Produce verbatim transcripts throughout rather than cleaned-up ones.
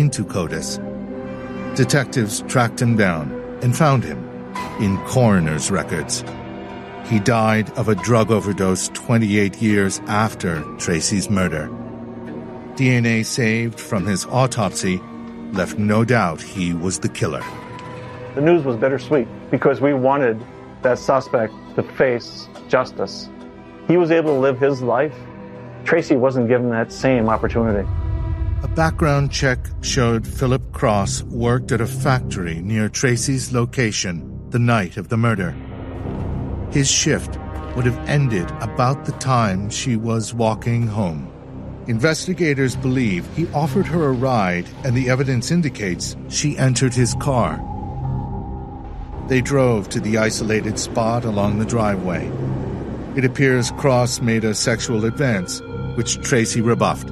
into CODIS. Detectives tracked him down and found him in coroner's records. He died of a drug overdose twenty-eight years after Tracy's murder. D N A saved from his autopsy left no doubt he was the killer. The news was bittersweet because we wanted that suspect to face justice. He was able to live his life. Tracy wasn't given that same opportunity. A background check showed Philip Cross worked at a factory near Tracy's location the night of the murder. His shift would have ended about the time she was walking home. Investigators believe he offered her a ride, and the evidence indicates she entered his car. They drove to the isolated spot along the driveway. It appears Cross made a sexual advance, which Tracy rebuffed.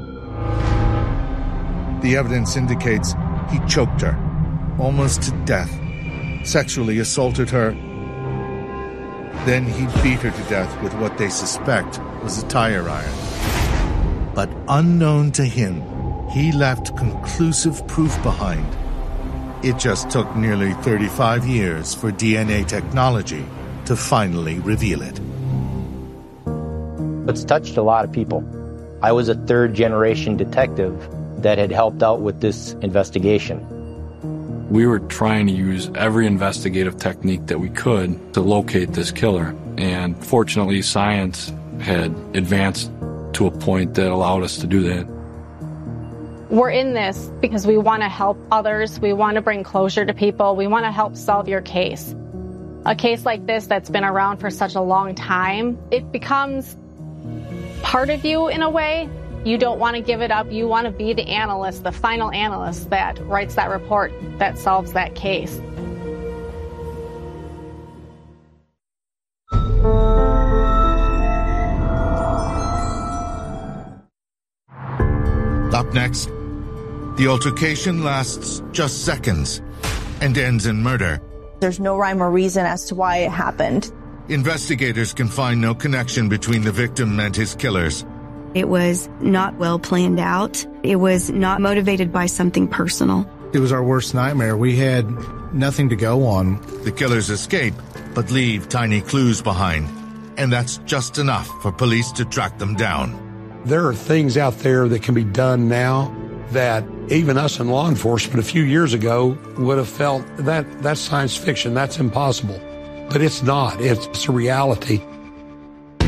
The evidence indicates he choked her, almost to death, sexually assaulted her. Then he beat her to death with what they suspect was a tire iron. But unknown to him, he left conclusive proof behind. It just took nearly thirty-five years for D N A technology to finally reveal it. It's touched a lot of people. I was a third-generation detective that had helped out with this investigation. We were trying to use every investigative technique that we could to locate this killer, and fortunately science had advanced to a point that allowed us to do that. We're in this because we want to help others, we want to bring closure to people, we want to help solve your case. A case like this that's been around for such a long time, it becomes part of you in a way. You don't want to give it up. You want to be the analyst, the final analyst that writes that report that solves that case. Up next, the altercation lasts just seconds and ends in murder. There's no rhyme or reason as to why it happened. Investigators can find no connection between the victim and his killers. It was not well planned out. It was not motivated by something personal. It was our worst nightmare. We had nothing to go on. The killers escape, but leave tiny clues behind. And that's just enough for police to track them down. There are things out there that can be done now that even us in law enforcement a few years ago would have felt that that's science fiction, that's impossible. But it's not. It's a reality.